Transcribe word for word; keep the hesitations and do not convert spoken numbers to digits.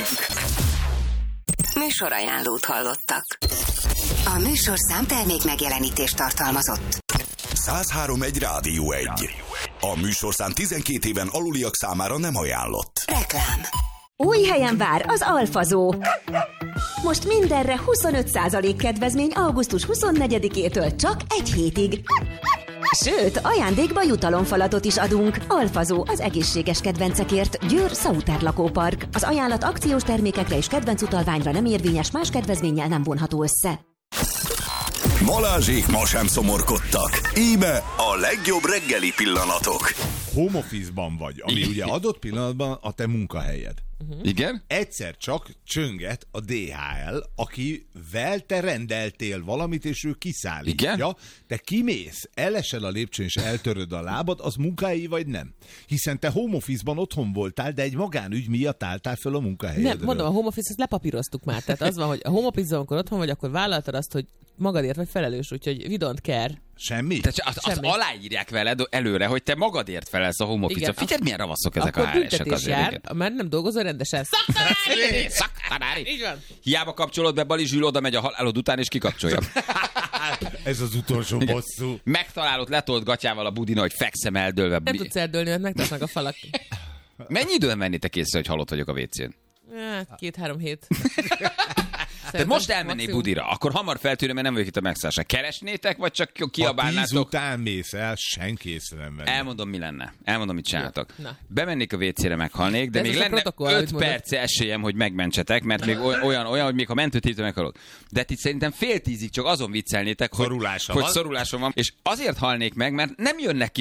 Műsorajánlót hallottak. A műsorszám termék megjelenítést tartalmazott. száz három egy Rádió egy. A műsorszám tizenkét éven aluliak számára nem ajánlott. Reklám. Új helyen vár az Alfazó. Most mindenre huszonöt százalék kedvezmény augusztus huszonnegyedikétől csak egy hétig. Sőt, ajándékba jutalomfalatot is adunk. Alfazó, az egészséges kedvencekért. Győr Sauter lakópark. Az ajánlat akciós termékekre és kedvenc utalványra nem érvényes, más kedvezménnyel nem vonható össze. Balázsék ma sem szomorkodtak. Íme a legjobb reggeli pillanatok. Home office-ban vagy, ami ugye adott pillanatban a te munkahelyed. Uh-huh. Igen? Egyszer csak csönget a dé há el, akivel te rendeltél valamit, és ő kiszállítja. Igen? Te kimész, elesel a lépcsőn, és eltöröd a lábad, az munkahelyi vagy nem? Hiszen te home office-ban otthon voltál, de egy magánügy miatt álltál föl a munkahelyedről. Nem, mondom, a home office-t lepapíroztuk már. Tehát az van, hogy a home office-ban, amikor otthon vagy, akkor vállaltad azt, hogy magadért vagy felelős, úgyhogy we don't care. Semmi? Tehát azt, azt aláírják veled előre, hogy te magadért felelsz a home office-ra. Figyeld, milyen ravaszok ezek a há er-esek azért. Akkor büntetés jár, mert nem dolgozol rendesen. Szaktanári! Szaktanári! Így van. Hiába kapcsolod be, Bali Zsül oda megy a halálod után, és kikapcsolja. Ez az utolsó bosszú. Megtalálod letolt gatyával a budina, hogy fekszem eldőlve. Nem tudsz eldőlni, mert megtartnak a falak. Mennyi időn vennétek észre, hogy halott vagyok a vécén? Hát, két-három hét. Tehát most elmennék budira, akkor hamar feltűnő, mert nem vagyok itt a megszállásra. Keresnétek, vagy csak kiabálnátok? Ha tíz után mész el, senki észre nem venni. Elmondom, mi lenne. Elmondom, mit csináltok. Na. Bemennék a vécére, meghalnék, de, de még lenne öt perc esélyem, hogy megmentsetek, mert még olyan, olyan hogy még ha mentőt hívtam, meghalok. De itt szerintem fél tízig csak azon viccelnétek, hogy, hogy szorulásom van. És azért halnék meg, mert nem jönnek ki